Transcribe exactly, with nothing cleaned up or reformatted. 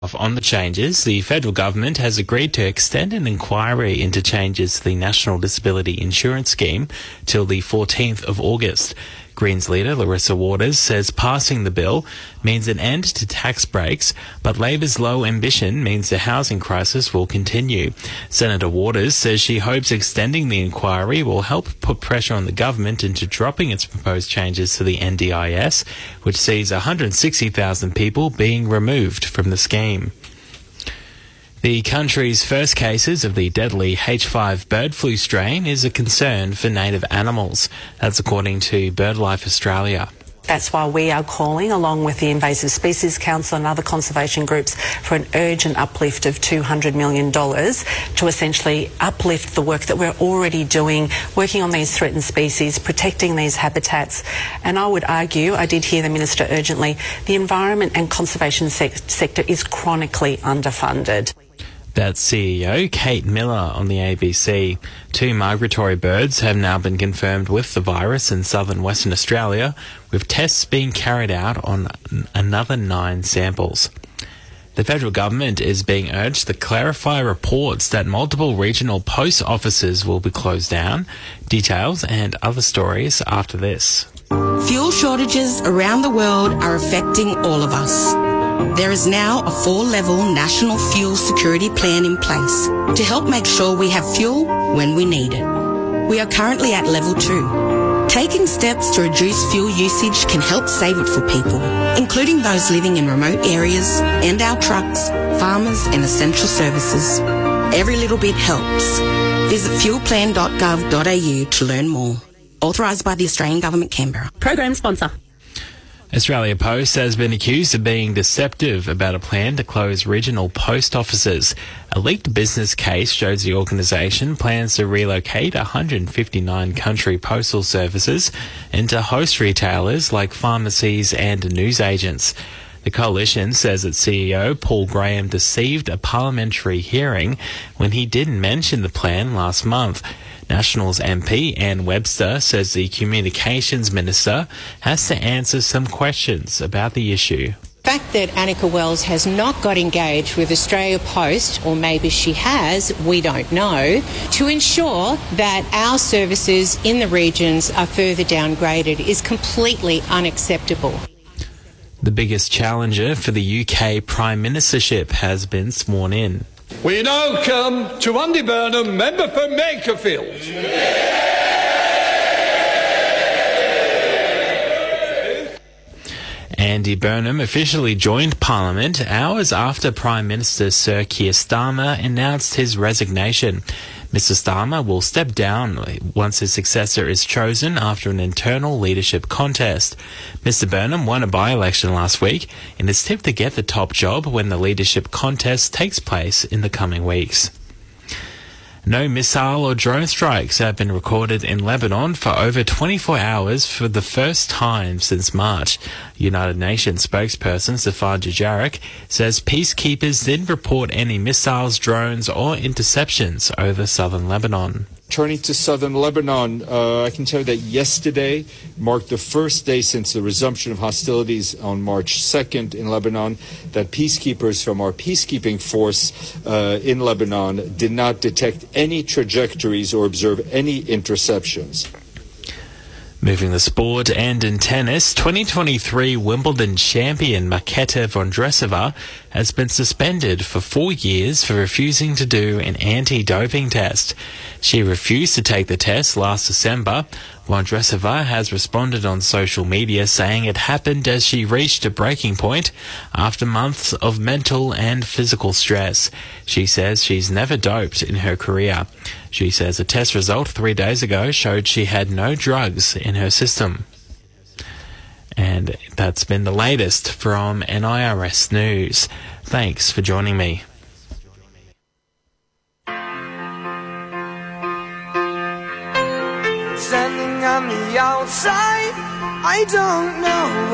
On the changes, the federal government has agreed to extend an inquiry into changes to the National Disability Insurance Scheme till the fourteenth of August. Greens leader Larissa Waters says passing the bill means an end to tax breaks, but Labor's low ambition means the housing crisis will continue. Senator Waters says she hopes extending the inquiry will help put pressure on the government into dropping its proposed changes to the N D I S, which sees one hundred sixty thousand people being removed from the scheme. The country's first cases of the deadly H five bird flu strain is a concern for native animals. That's according to BirdLife Australia. That's why we are calling, along with the Invasive Species Council and other conservation groups, for an urgent uplift of two hundred million dollars to essentially uplift the work that we're already doing, working on these threatened species, protecting these habitats. And I would argue, I did hear the Minister urgently, the environment and conservation sec- sector is chronically underfunded. That's C E O Kate Miller on the A B C. Two migratory birds have now been confirmed with the virus in southern Western Australia, with tests being carried out on another nine samples. The federal government is being urged to clarify reports that multiple regional post offices will be closed down. Details and other stories after this. Fuel shortages around the world are affecting all of us. There is now a four-level national fuel security plan in place to help make sure we have fuel when we need it. We are currently at level two. Taking steps to reduce fuel usage can help save it for people, including those living in remote areas and our trucks, farmers and essential services. Every little bit helps. Visit fuel plan dot gov dot a u to learn more. Authorised by the Australian Government, Canberra. Program sponsor. Australia Post has been accused of being deceptive about a plan to close regional post offices. A leaked business case shows the organisation plans to relocate one hundred fifty-nine country postal services into host retailers like pharmacies and newsagents. The coalition says its C E O, Paul Graham, deceived a parliamentary hearing when he didn't mention the plan last month. Nationals M P Anne Webster says the Communications Minister has to answer some questions about the issue. The fact that Annika Wells has not got engaged with Australia Post, or maybe she has, we don't know, to ensure that our services in the regions are further downgraded is completely unacceptable. The biggest challenger for the U K Prime Ministership has been sworn in. We now come to Andy Burnham, member for Makerfield. Andy Burnham officially joined Parliament hours after Prime Minister Sir Keir Starmer announced his resignation. Mister Starmer will step down once his successor is chosen after an internal leadership contest. Mister Burnham won a by-election last week and is tipped to get the top job when the leadership contest takes place in the coming weeks. No missile or drone strikes have been recorded in Lebanon for over twenty-four hours for the first time since March. United Nations spokesperson Stefan Dujarric says peacekeepers didn't report any missiles, drones or interceptions over southern Lebanon. Turning to southern Lebanon, uh, I can tell you that yesterday marked the first day since the resumption of hostilities on March second in Lebanon that peacekeepers from our peacekeeping force uh, in Lebanon did not detect any trajectories or observe any interceptions. Moving the sport, and in tennis, twenty twenty-three Wimbledon champion Marketa Vondrousova has been suspended for four years for refusing to do an anti-doping test. She refused to take the test last December. Vondrousova has responded on social media saying it happened as she reached a breaking point after months of mental and physical stress. She says she's never doped in her career. She says a test result three days ago showed she had no drugs in her system. And that's been the latest from N I R S News. Thanks for joining me. Standing on the outside, I don't know